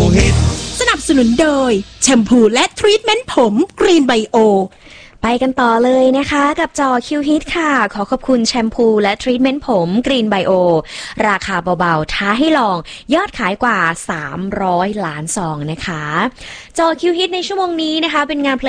ฮิตสนับสนุนโดยแชมพูและทรีทเมนต์ผมกรีนไบโอไปกันต่อเลยนะคะกับจอคิวฮิตค่ะขอขอบคุณแชมพูและทรีทเมนต์ผมกรีนไบโอราคาเบาๆท้าให้ลองยอดขายกว่า300 ล้านซองนะคะจอคิวฮิตในชั่วโมงนี้นะคะเป็นงานเพล